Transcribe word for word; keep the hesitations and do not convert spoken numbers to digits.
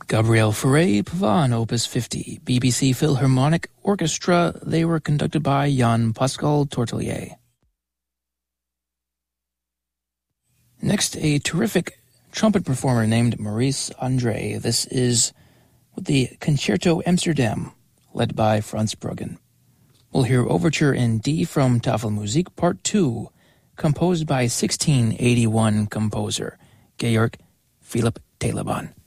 Gabriel Fauré Pavane, Opus fifty, B B C Philharmonic Orchestra. They were conducted by Jean-Pascal Tortelier. Next, a terrific trumpet performer named Maurice Andre. This is with the Concerto Amsterdam, led by Franz Bruggen. We'll hear Overture in D from Tafelmusik Part two, composed by sixteen eighty-one composer Georg Philipp Telemann.